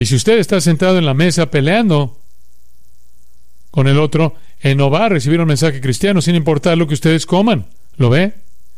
Y si usted está sentado en la mesa peleando con el otro, él no va a recibir un mensaje cristiano sin importar lo que ustedes coman. ¿Lo ve?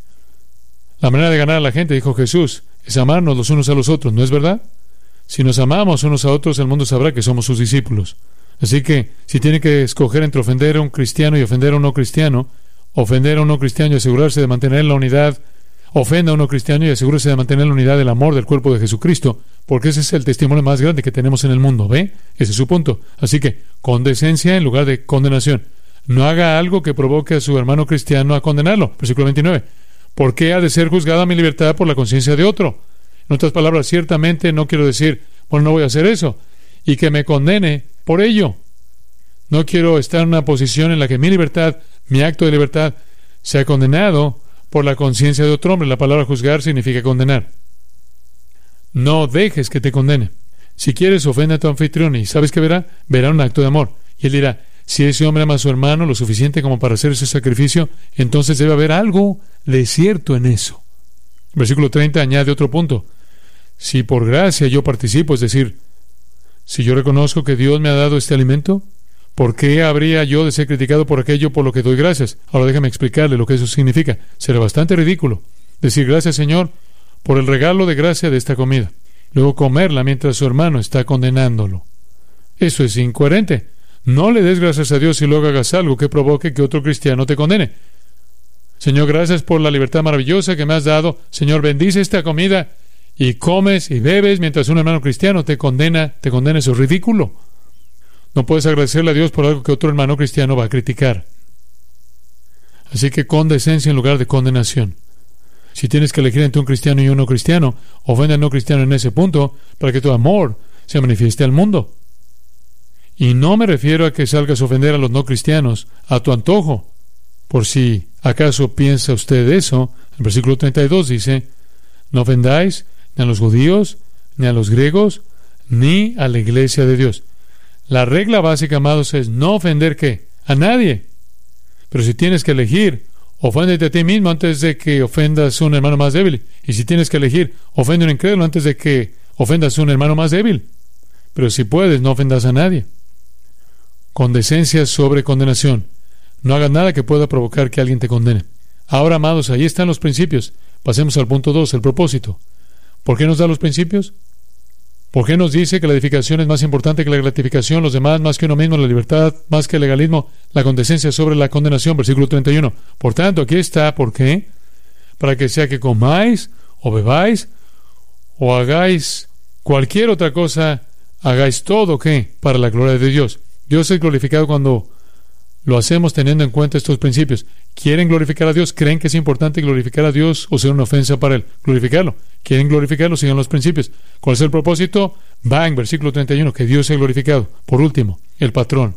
La manera de ganar a la gente, dijo Jesús, es amarnos los unos a los otros, ¿no es verdad? Si nos amamos unos a otros, el mundo sabrá que somos sus discípulos. Así que, si tiene que escoger entre ofender a un cristiano y ofender a un no cristiano, ofender a un no cristiano y asegurarse de mantener la unidad, ofenda a un no cristiano y asegúrese de mantener la unidad del amor del cuerpo de Jesucristo, porque ese es el testimonio más grande que tenemos en el mundo, ¿ve? Ese es su punto. Así que, con decencia en lugar de condenación. No haga algo que provoque a su hermano cristiano a condenarlo. Versículo 29. ¿Por qué ha de ser juzgada mi libertad por la conciencia de otro? En otras palabras, ciertamente no quiero decir, bueno, no voy a hacer eso, y que me condene por ello. No quiero estar en una posición en la que mi libertad, mi acto de libertad, sea condenado por la conciencia de otro hombre. La palabra juzgar significa condenar. No dejes que te condene. Si quieres, ofende a tu anfitrión y ¿sabes qué verá? Verá un acto de amor. Y él dirá, si ese hombre ama a su hermano lo suficiente como para hacer ese sacrificio, entonces debe haber algo de cierto en eso. Versículo 30 añade otro punto. Si por gracia yo participo, es decir, si yo reconozco que Dios me ha dado este alimento, ¿por qué habría yo de ser criticado por aquello por lo que doy gracias? Ahora déjame explicarle lo que eso significa. Será bastante ridículo decir gracias, Señor, por el regalo de gracia de esta comida. Luego comerla mientras su hermano está condenándolo. Eso es incoherente. No le des gracias a Dios y luego hagas algo que provoque que otro cristiano te condene. Señor, gracias por la libertad maravillosa que me has dado. Señor, bendice esta comida y comes y bebes mientras un hermano cristiano te condena. Eso es ridículo. No puedes agradecerle a Dios por algo que otro hermano cristiano va a criticar. Así que con decencia en lugar de condenación. Si tienes que elegir entre un cristiano y un no cristiano, ofende al no cristiano en ese punto para que tu amor se manifieste al mundo. Y no me refiero a que salgas a ofender a los no cristianos a tu antojo. Por si acaso piensa usted eso, el versículo 32 dice, no ofendáis ni a los judíos, ni a los griegos, ni a la iglesia de Dios. La regla básica, amados, es no ofender ¿qué? A nadie. Pero si tienes que elegir, oféndete a ti mismo antes de que ofendas a un hermano más débil. Y si tienes que elegir, ofende a un incrédulo antes de que ofendas a un hermano más débil. Pero si puedes, no ofendas a nadie. Con decencia sobre condenación. No hagas nada que pueda provocar que alguien te condene. Ahora, amados, ahí están los principios. Pasemos al punto 2, el propósito. ¿Por qué nos da los principios? ¿Por qué nos dice que la edificación es más importante que la gratificación, los demás más que uno mismo, la libertad más que el legalismo, la condescencia sobre la condenación? Versículo 31. Por tanto, aquí está, ¿por qué? Para que sea que comáis, o bebáis, o hagáis cualquier otra cosa, hagáis todo, ¿qué? Para la gloria de Dios. Dios es glorificado cuando lo hacemos teniendo en cuenta estos principios. ¿Quieren glorificar a Dios? ¿Creen que es importante glorificar a Dios o ser una ofensa para Él? Glorificarlo. ¿Quieren glorificarlo? Sigan los principios. ¿Cuál es el propósito? Bang, versículo 31, que Dios sea glorificado. Por último, el patrón.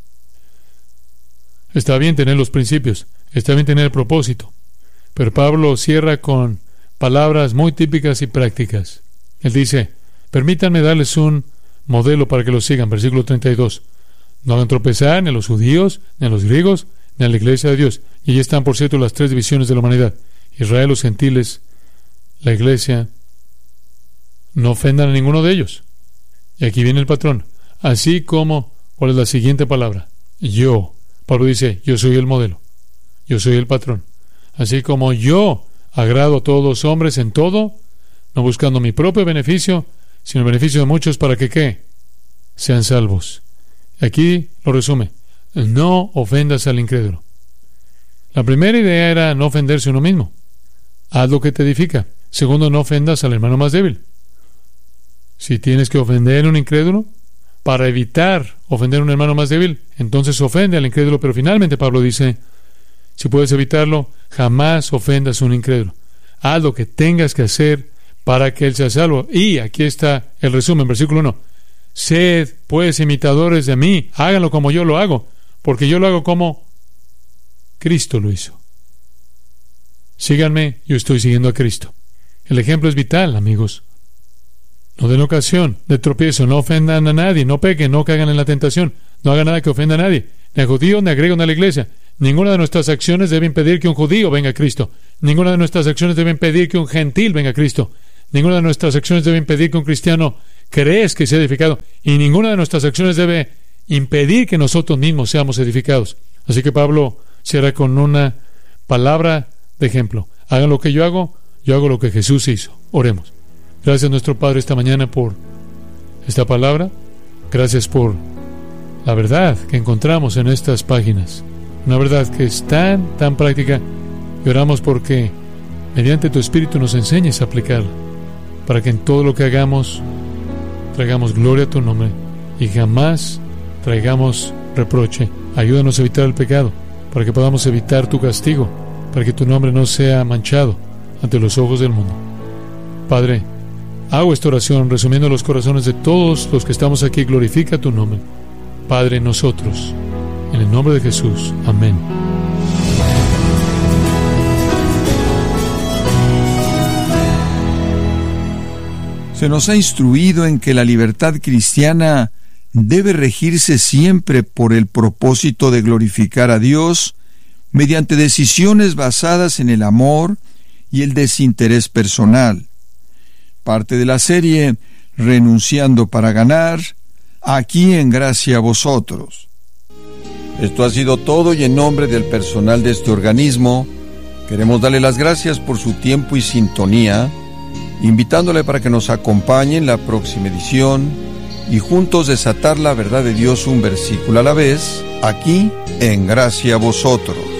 Está bien tener los principios, está bien tener el propósito, pero Pablo cierra con palabras muy típicas y prácticas. Él dice, permítanme darles un modelo para que lo sigan. Versículo 32. No hagan tropezar ni a los judíos, ni a los griegos, ni a la iglesia de Dios. Y allí están, por cierto, las tres divisiones de la humanidad. Israel, los gentiles, la iglesia. No ofendan a ninguno de ellos. Y aquí viene el patrón. Así como, ¿cuál es la siguiente palabra? Yo. Pablo dice, yo soy el modelo. Yo soy el patrón. Así como yo agrado a todos los hombres en todo, no buscando mi propio beneficio, sino el beneficio de muchos para que, ¿qué? Sean salvos. Aquí lo resume. No ofendas al incrédulo. La primera idea era no ofenderse uno mismo. Haz lo que te edifica. Segundo, no ofendas al hermano más débil. Si tienes que ofender a un incrédulo, para evitar ofender a un hermano más débil, entonces ofende al incrédulo. Pero finalmente Pablo dice, si puedes evitarlo, jamás ofendas a un incrédulo. Haz lo que tengas que hacer para que él sea salvo. Y aquí está el resumen, versículo 1. Sed, pues, imitadores de mí, háganlo como yo lo hago, porque yo lo hago como Cristo lo hizo. Síganme, yo estoy siguiendo a Cristo. El ejemplo es vital, amigos. No den ocasión de tropiezo, no ofendan a nadie, no pequen, no caigan en la tentación, no hagan nada que ofenda a nadie, ni a judíos, ni a griegos, ni a la iglesia. Ninguna de nuestras acciones debe impedir que un judío venga a Cristo. Ninguna de nuestras acciones debe impedir que un gentil venga a Cristo. Ninguna de nuestras acciones debe impedir que un cristiano crees que sea edificado, y ninguna de nuestras acciones debe impedir que nosotros mismos seamos edificados. Así que Pablo cierra con una palabra de ejemplo. Hagan lo que yo hago lo que Jesús hizo. Oremos. Gracias, nuestro Padre, esta mañana por esta palabra. Gracias por la verdad que encontramos en estas páginas. Una verdad que es tan práctica. Y oramos porque mediante tu Espíritu nos enseñes a aplicarla, para que en todo lo que hagamos traigamos gloria a tu nombre y jamás traigamos reproche. Ayúdanos a evitar el pecado, para que podamos evitar tu castigo, para que tu nombre no sea manchado ante los ojos del mundo. Padre, hago esta oración resumiendo los corazones de todos los que estamos aquí. Glorifica tu nombre, Padre, en nosotros. En el nombre de Jesús. Amén. Se nos ha instruido en que la libertad cristiana debe regirse siempre por el propósito de glorificar a Dios mediante decisiones basadas en el amor y el desinterés personal. Parte de la serie Renunciando para ganar, aquí en Gracia a Vosotros. Esto ha sido todo, y en nombre del personal de este organismo queremos darle las gracias por su tiempo y sintonía, invitándole para que nos acompañe en la próxima edición y juntos desatar la verdad de Dios un versículo a la vez, aquí en Gracia a Vosotros.